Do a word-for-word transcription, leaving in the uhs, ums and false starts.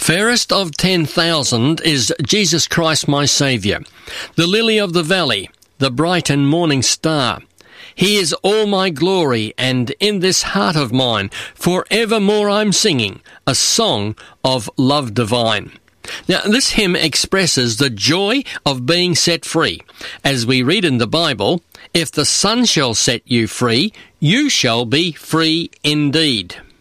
Fairest of ten thousand is Jesus Christ my Saviour, the lily of the valley, the bright and morning star. He is all my glory, and in this heart of mine for evermore I'm singing a song of love divine. Now, this hymn expresses the joy of being set free. As we read in the Bible, if the Son shall set you free, you shall be free indeed.